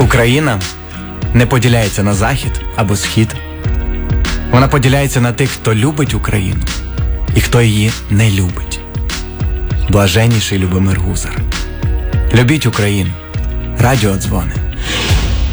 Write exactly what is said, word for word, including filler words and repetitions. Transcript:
Україна не поділяється на захід або схід. Вона поділяється на тих, хто любить Україну і хто її не любить. Блаженніший Любомир Гузар. Любіть Україну. Радіодзвони.